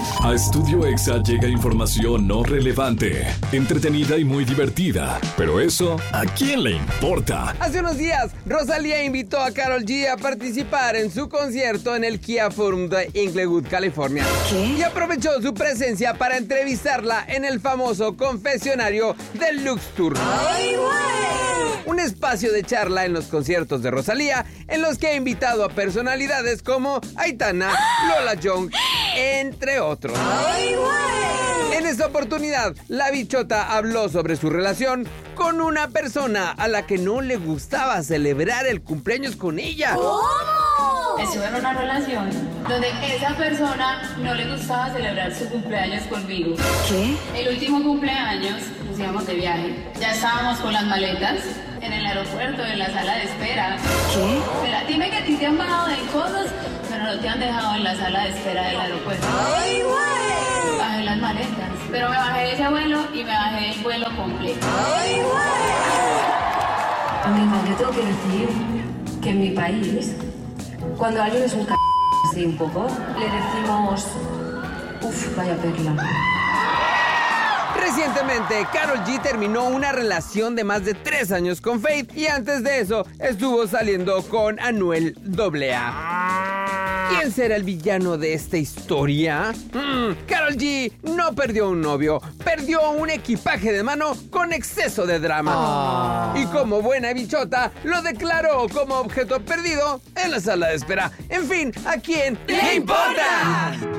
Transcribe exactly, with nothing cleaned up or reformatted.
A Estudio Exa llega información no relevante, entretenida y muy divertida. Pero eso, ¿a quién le importa? Hace unos días, Rosalía invitó a Karol G a participar en su concierto en el Kia Forum de Inglewood, California. ¿Qué? Y aprovechó su presencia para entrevistarla en el famoso confesionario del Lux Tour. ¡Ay, güey! Un espacio de charla en los conciertos de Rosalía, en los que ha invitado a personalidades como Aitana, Lola Young, entre otros. ¡Ay, güey! En esta oportunidad, la bichota habló sobre su relación con una persona a la que no le gustaba celebrar el cumpleaños con ella. ¿Cómo? Estuve en una relación donde esa persona no le gustaba celebrar su cumpleaños conmigo. ¿Qué? El último cumpleaños nos íbamos de viaje. Ya estábamos con las maletas en el aeropuerto, en la sala de espera. ¿Qué? Espera, dime que a ti te han bajado de cosas, pero no te han dejado en la sala de espera del aeropuerto. ¡Ay, güey! Bajé las maletas, pero me bajé de ese vuelo y me bajé el vuelo completo. ¡Ay, güey! Amiga, yo tengo que decir que en mi país, cuando alguien es un c*** así un poco, le decimos, uff, vaya perla. Recientemente, Karol G terminó una relación de más de tres años con Faith y antes de eso estuvo saliendo con Anuel doble A. ¿Quién será el villano de esta historia? Mm, Karol G no perdió un novio, perdió un equipaje de mano con exceso de drama. Y como buena bichota, lo declaró como objeto perdido en la sala de espera. En fin, ¿a quién le importa?